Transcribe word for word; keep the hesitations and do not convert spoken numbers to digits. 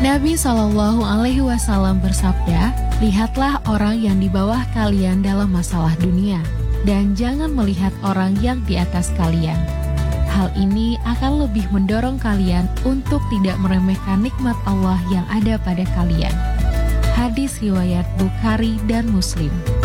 Nabi Shallallahu Alaihi Wasallam bersabda, lihatlah orang yang di bawah kalian dalam masalah dunia, dan jangan melihat orang yang di atas kalian. Hal ini akan lebih mendorong kalian untuk tidak meremehkan nikmat Allah yang ada pada kalian. Hadis riwayat Bukhari dan Muslim.